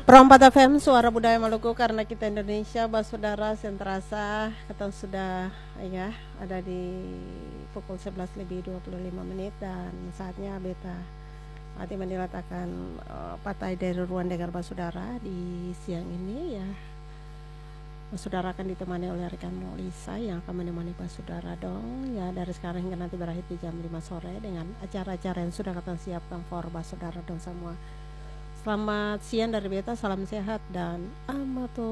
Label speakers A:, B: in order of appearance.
A: Perompat FM Suara Budaya Maluku, karena kita Indonesia, saudara sentrasa kita sudah ya ada di pukul 11 lebih 25 menit dan saatnya beta Ati Mandilat akan patai dari ruang dengar saudara di siang ini ya. Saudara akan ditemani oleh rekan Lisa yang akan menemani saudara dong ya dari sekarang hingga nanti berakhir di jam 5 sore dengan acara-acara yang sudah kita siapkan for saudara dong semua. Selamat siang dari beta, salam sehat dan amato